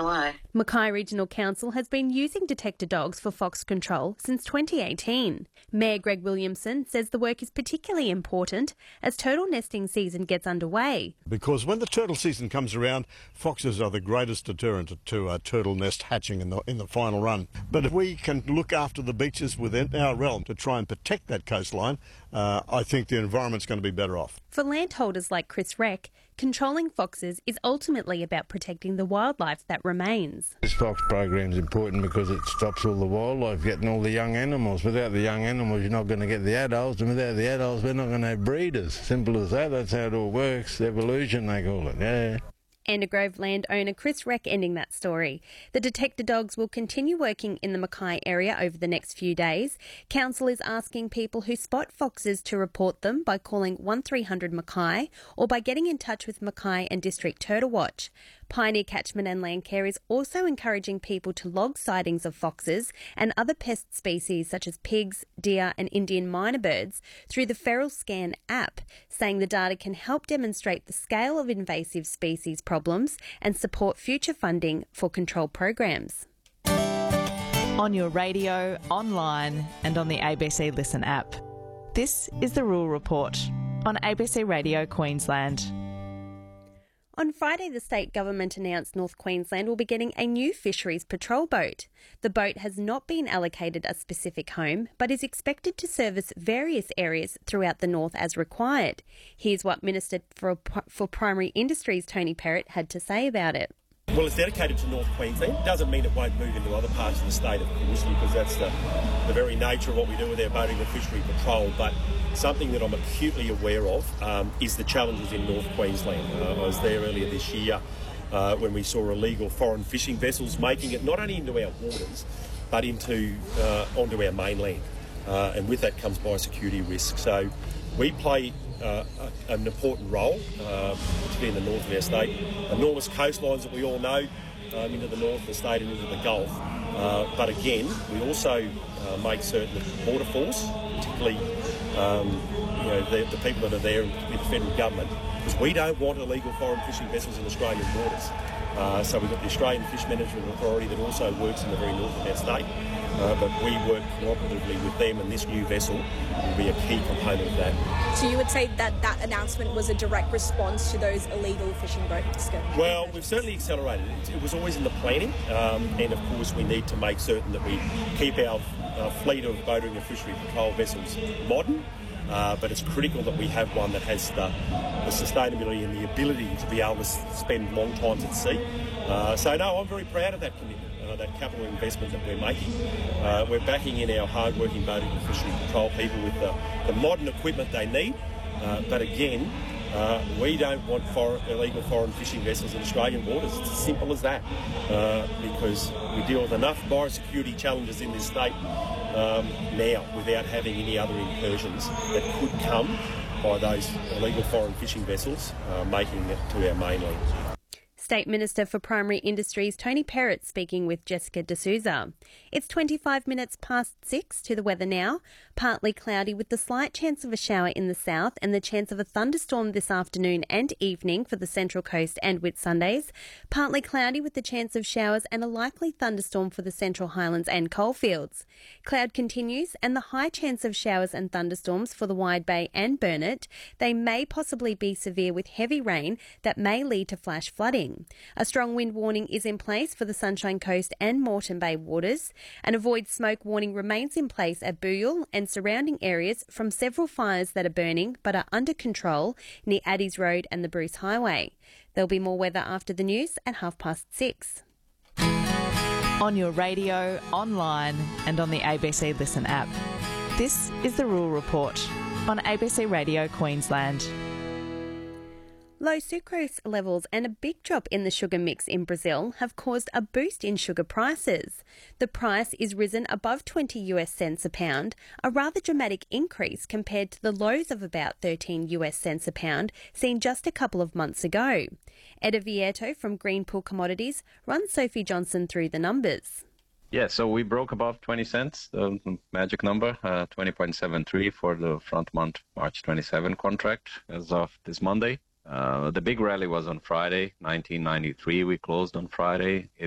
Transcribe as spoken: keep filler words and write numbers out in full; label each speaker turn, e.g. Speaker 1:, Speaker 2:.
Speaker 1: away.
Speaker 2: Mackay Regional Council has been using detector dogs for fox control since twenty eighteen. Mayor Greg Williamson says the work is particularly important as turtle nesting season gets underway.
Speaker 3: Because when the turtle season comes around, foxes are the greatest deterrent to a turtle nest hatching in the in the final run. But if we can look after the beaches within our realm to try and protect that coastline, uh, I think the environment's going to be better off.
Speaker 2: For landholders like Chris Reck, controlling foxes is ultimately about protecting the wildlife that remains.
Speaker 4: This fox program is important because it stops all the wildlife getting all the young animals. Without the young animals, you're not going to get the adults, and without the adults, we're not going to have breeders. Simple as that. That's how it all works. Evolution, they call it. Yeah.
Speaker 2: Andergrove landowner Chris Reck ending that story. The detector dogs will continue working in the Mackay area over the next few days. Council is asking people who spot foxes to report them by calling one three hundred Mackay or by getting in touch with Mackay and District Turtle Watch. Pioneer Catchment and Landcare is also encouraging people to log sightings of foxes and other pest species such as pigs, deer and Indian myna birds through the Feral Scan app, saying the data can help demonstrate the scale of invasive species problems and support future funding for control programs.
Speaker 5: On your radio, online and on the A B C Listen app. This is the Rural Report on A B C Radio Queensland.
Speaker 2: On Friday, the state government announced North Queensland will be getting a new fisheries patrol boat. The boat has not been allocated a specific home, but is expected to service various areas throughout the north as required. Here's what Minister for, for Primary Industries, Tony Perrott, had to say about it.
Speaker 6: Well, it's dedicated to North Queensland. Doesn't mean it won't move into other parts of the state, of course, because that's the, the very nature of what we do with our boating and fishery patrol. But something that I'm acutely aware of um, is the challenges in North Queensland. Uh, I was there earlier this year uh, when we saw illegal foreign fishing vessels making it not only into our waters, but into uh, onto our mainland. Uh, and with that comes biosecurity risk. So we play uh, an important role, uh, particularly in the north of our state. Enormous coastlines that we all know um, into the north of the state and into the Gulf. Uh, but again, we also uh, make certain that Border Force, particularly um, you know, the, the people that are there with the federal government, because we don't want illegal foreign fishing vessels in Australian waters. Uh, so we've got the Australian Fish Management Authority that also works in the very north of our state. Uh, but we work cooperatively with them, and this new vessel will be a key component of that.
Speaker 7: So you would say that that announcement was a direct response to those illegal fishing boats?
Speaker 6: Well, we've certainly accelerated it. It was always in the planning, um, and of course we need to make certain that we keep our uh, fleet of boating and fishery patrol vessels modern. Uh, but it's critical that we have one that has the, the sustainability and the ability to be able to spend long times at sea. Uh, so, no, I'm very proud of that commitment, uh, that capital investment that we're making. Uh, we're backing in our hard-working boating and fishery patrol people with the, the modern equipment they need. Uh, but again, uh, we don't want foreign, illegal foreign fishing vessels in Australian waters. It's as simple as that, uh, because we deal with enough biosecurity challenges in this state Um, now without having any other incursions that could come by those illegal foreign fishing vessels uh, making it to our mainland.
Speaker 2: State Minister for Primary Industries Tony Perrott speaking with Jessica D'Souza. It's twenty-five minutes past six to the weather now. Partly cloudy with the slight chance of a shower in the south and the chance of a thunderstorm this afternoon and evening for the Central Coast and Whitsundays. Partly cloudy with the chance of showers and a likely thunderstorm for the Central Highlands and Coalfields. Cloud continues and the high chance of showers and thunderstorms for the Wide Bay and Burnett. They may possibly be severe with heavy rain that may lead to flash flooding. A strong wind warning is in place for the Sunshine Coast and Moreton Bay waters. An avoid smoke warning remains in place at Booyal and surrounding areas from several fires that are burning but are under control near Addies Road and the Bruce Highway. There'll be more weather after the news at half past six.
Speaker 5: On your radio, online and on the A B C Listen app. This is the Rural Report on A B C Radio Queensland.
Speaker 2: Low sucrose levels and a big drop in the sugar mix in Brazil have caused a boost in sugar prices. The price is risen above twenty US cents a pound, a rather dramatic increase compared to the lows of about thirteen US cents a pound seen just a couple of months ago. Eda Vieto from Greenpool Commodities runs Sophie Johnson through the numbers.
Speaker 8: Yeah, so we broke above twenty cents, the magic number, uh, twenty point seven three for the front month March twenty-seven contract as of this Monday. Uh, the big rally was on Friday, nineteen ninety-three. We closed on Friday.